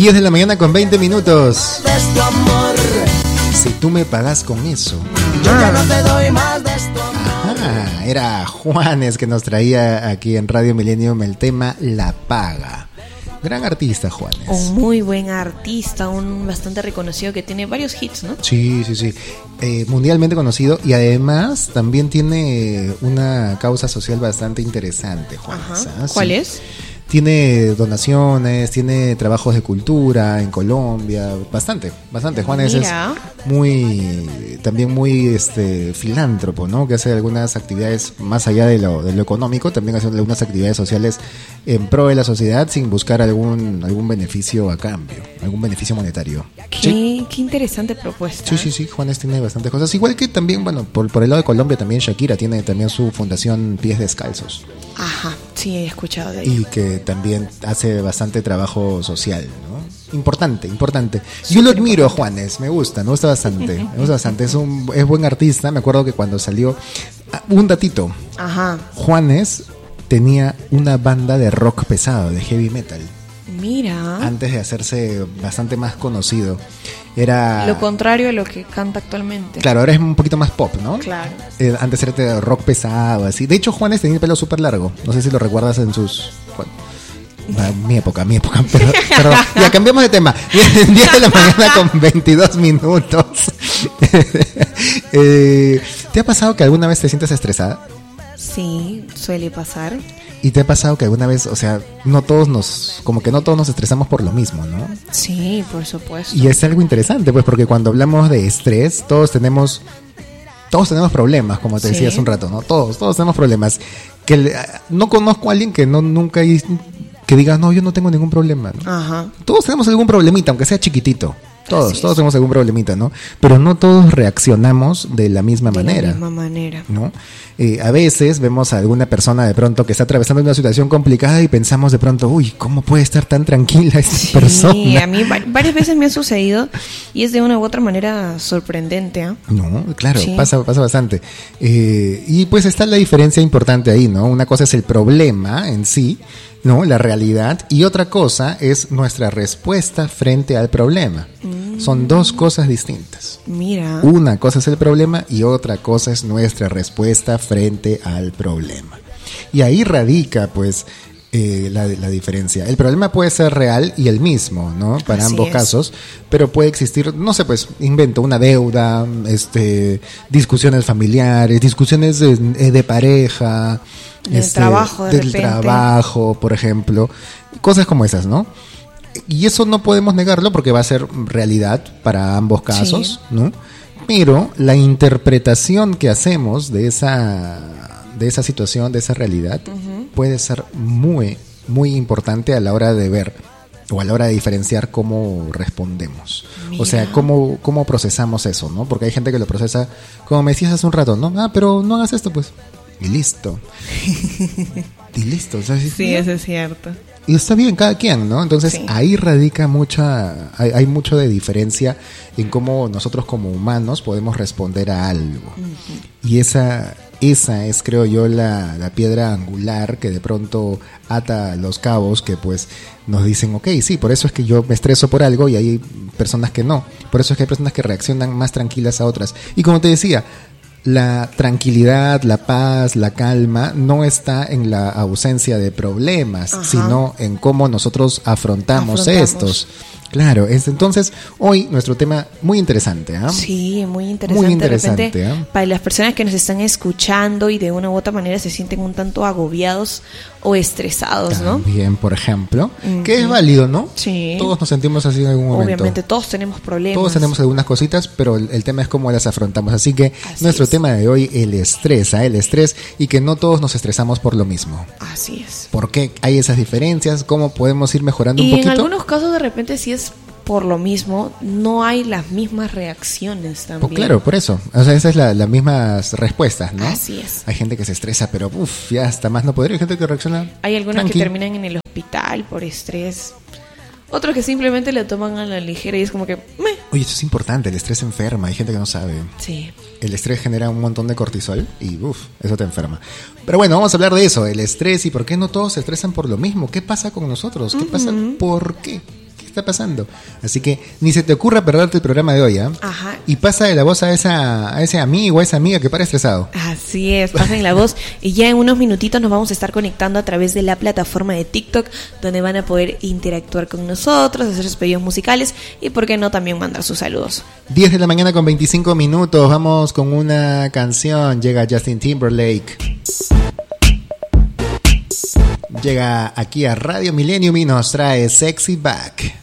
10 de la mañana con 20 minutos. Si tú me pagas con eso. Yo ya no te doy más de esto. Ajá, era Juanes que nos traía aquí en Radio Millennium el tema La Paga. Gran artista, Juanes. Un muy buen artista, un bastante reconocido que tiene varios hits, ¿no? Sí. Mundialmente conocido y además también tiene una causa social bastante interesante, Juanes. Ajá. ¿Cuál es? Tiene donaciones, tiene trabajos de cultura en Colombia, bastante. Juanes Mira. es también muy filántropo, ¿no? Que hace algunas actividades más allá de lo económico, también hace algunas actividades sociales en pro de la sociedad sin buscar algún beneficio a cambio, algún beneficio monetario. Qué interesante propuesta. Sí, Juanes tiene bastantes cosas. Igual que también, bueno, por el lado de Colombia también Shakira tiene también su fundación Pies Descalzos. Ajá, sí, he escuchado de ella. Y que también hace bastante trabajo social, ¿no? Importante. Yo lo admiro a Juanes, me gusta bastante. Es buen artista. Me acuerdo que cuando salió, un datito. Ajá. Juanes tenía una banda de rock pesado, de heavy metal. Mira. Antes de hacerse bastante más conocido. Era lo contrario a lo que canta actualmente. Claro, ahora es un poquito más pop, ¿no? Claro. Antes era de rock pesado, así. De hecho, Juanes tenía el pelo súper largo. No sé si lo recuerdas en sus... Mi época. Pero ya cambiamos de tema. 10 de la mañana con 22 minutos. ¿Te ha pasado que alguna vez te sientes estresada? Sí, suele pasar. ¿Y te ha pasado que alguna vez, o sea, no todos nos estresamos por lo mismo, ¿no? Sí, por supuesto. Y es algo interesante, pues, porque cuando hablamos de estrés, todos tenemos problemas, como te decía hace un rato, ¿no? Todos tenemos problemas. No conozco a alguien que que diga, no, yo no tengo ningún problema, ¿no? Ajá. Todos tenemos algún problemita, aunque sea chiquitito. Todos tenemos algún problemita, ¿no? Pero no todos reaccionamos de la misma manera. ¿No? A veces vemos a alguna persona de pronto que está atravesando una situación complicada y pensamos de pronto, uy, ¿cómo puede estar tan tranquila esta persona? Sí, a mí varias veces me ha sucedido y es de una u otra manera sorprendente, ¿eh? No, claro, sí. pasa bastante. Y pues está la diferencia importante ahí, ¿no? Una cosa es el problema en sí, ¿no? La realidad, y otra cosa es nuestra respuesta frente al problema. Son dos cosas distintas. Mira. Una cosa es el problema y otra cosa es nuestra respuesta frente al problema. Y ahí radica, pues, la diferencia. El problema puede ser real y el mismo, ¿no? Para ambos casos, pero puede existir, no sé, pues, invento una deuda, discusiones familiares, discusiones de pareja, del trabajo, por ejemplo, cosas como esas, ¿no? Y eso no podemos negarlo porque va a ser realidad para ambos casos, sí. ¿No? Pero la interpretación que hacemos de esa situación, de esa realidad, puede ser muy, muy importante a la hora de ver o a la hora de diferenciar cómo respondemos. Mira. O sea, cómo procesamos eso, ¿no? Porque hay gente que lo procesa, como me decías hace un rato, ¿no? Pero no hagas esto, pues. Y listo. ¿Sabes? Sí, eso es cierto. Y está bien, cada quien, ¿no? Entonces ahí radica hay mucho de diferencia en cómo nosotros como humanos podemos responder a algo. Y esa es, creo yo, la piedra angular que de pronto ata los cabos que pues nos dicen, ok, sí, por eso es que yo me estreso por algo y hay personas que no. Por eso es que hay personas que reaccionan más tranquilas a otras. Y como te decía, la tranquilidad, la paz, la calma no está en la ausencia de problemas, sino en cómo nosotros afrontamos estos. Claro, entonces hoy nuestro tema muy interesante, ¿eh? Sí, muy interesante. Muy interesante, de repente, para las personas que nos están escuchando y de una u otra manera se sienten un tanto agobiados o estresados, ¿no? También, por ejemplo, que es válido, ¿no? Sí. Todos nos sentimos así en algún momento. Obviamente, todos tenemos problemas. Todos tenemos algunas cositas, pero el tema es cómo las afrontamos. Así que nuestro tema de hoy, el estrés, y que no todos nos estresamos por lo mismo. Así es. ¿Por qué hay esas diferencias? ¿Cómo podemos ir mejorando un poquito? Y en algunos casos de repente sí es por lo mismo, no hay las mismas reacciones también. Pues claro, por eso. O sea, esas es las mismas respuestas, ¿no? Así es. Hay gente que se estresa, pero ya hasta más no poder. Hay gente que reacciona. Hay algunos que terminan en el hospital por estrés. Otros que simplemente le toman a la ligera y es como que... Oye, eso es importante, el estrés enferma, hay gente que no sabe. Sí. El estrés genera un montón de cortisol y eso te enferma. Pero bueno, vamos a hablar de eso, el estrés y por qué no todos se estresan por lo mismo. ¿Qué pasa con nosotros? ¿Qué pasa? ¿Por qué? está pasando? Así que ni se te ocurra perderte el programa de hoy, ¿eh? Ajá. Y pasa de la voz a ese amigo, a esa amiga que para estresado. Así es, pasen la voz. Y ya en unos minutitos nos vamos a estar conectando a través de la plataforma de TikTok, donde van a poder interactuar con nosotros, hacer sus pedidos musicales y, por qué no, también mandar sus saludos. 10 de la mañana con 25 minutos. Vamos con una canción. Llega Justin Timberlake. Llega aquí a Radio Millennium y nos trae Sexy Back.